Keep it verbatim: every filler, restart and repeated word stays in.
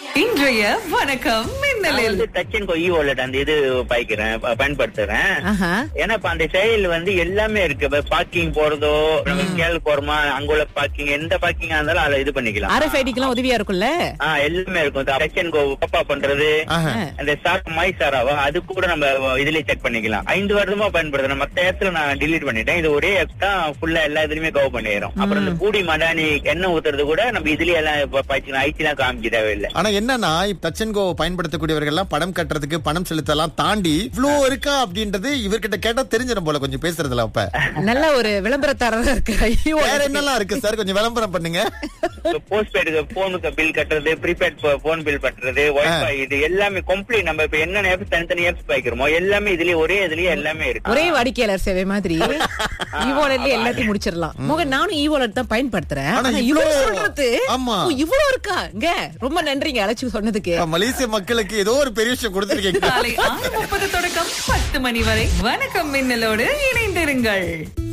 இன்றைய வணக்கம் மின்னலில் touch and go wallet அந்த இது பாய்க்கிறேன் பயன்படுத்துறேன். ஆஹா. ஏன்னா இப்ப அந்த செயல் வந்து எல்லாமே இருக்கு. பார்க்கிங் போறதோ நம்ம கேள் போறோமா அங்க உள்ள பார்க்கிங் எந்த பார்க்கிங்கா இருந்தாலும் அதை இது பண்ணிக்கலாம். ஆர்எஃப்ஐடிக்கு உதவியா இருக்கும்ல. ஆஹ் எல்லாமே இருக்கும். டச் அண்ட் கோ பாப்பா பண்றது அந்த சார் மை சாராவா அது கூட நம்ம இதுலயே செக் பண்ணிக்கலாம். ஐந்து வருடமா பயன்படுத்துறேன். மத்த இடத்துல நான் டிலீட் பண்ணிட்டேன். இது ஒரே ஆப் தான் ஃபுல்லா எல்லா இதுலயுமே கவர் பண்ணிடுறோம். அப்புறம் இந்த பூடி மடானி எண்ணெய் ஊத்துறது கூட நம்ம இதுலயே எல்லாம் பாய்ச்சிக்கலாம். ஐடி எல்லாம் காமிக்க தேவையில்லை. ஆனா என்னன்னா டச் அண்ட் கோ பயன்படுத்தக்கூடியவர்கள் எல்லாம் பணம் கட்டுறதுக்கு பணம் செலுத்தலாம் தாண்டி இவ்ளோ இருக்கா அப்படின்றது இவர்கிட்ட கேட்டா தெரிஞ்சிடும் போல கொஞ்சம் பேசுறதுல. அப்ப நல்ல ஒரு விளம்பரத்தாரர் இருக்கு. வேற என்னெல்லாம் இருக்கு சார் கொஞ்சம் விளம்பரம் பண்ணுங்க. போஸ்ட் பெய்டுக்கு போனுக்கு பில் கட்டுறது, ப்ரீபெய்ட் போன் பில் கட்டுறது, வைஃபை இது எல்லாமே கம்ப்ளீட். நம்ம இப்ப என்னென்ன ஆப்ஸ் தனித்தனி ஆப்ஸ் பாய்க்கிறோமோ எல்லாமே இதுலயே ஒரே இதுலயே எல்லாமே இருக்கு. ஒரே வாடிக்கையாளர் சேவை மாதிரி ஈவாலெட்ல எல்லாத்தையும் முடிச்சிடலாம். மோகன் நானும் ஈவாலெட் தான் பயன்படுத்துறேன். ஆனா இவ்வளவு சொல்றது இவ்வளவு இருக்கா? இங்க ரொம்ப நன்றிங்க அழைச்சு சொன்னதுக்கு. மலேசிய மக்களுக்கு ஏதோ ஒரு பெரிய விஷயம் கொடுத்திருக்கீங்க. காலை ஆறு முப்பது தொடக்கம் பத்து மணி வரை வணக்கம் மின்னலோடு இணைந்திருங்கள்.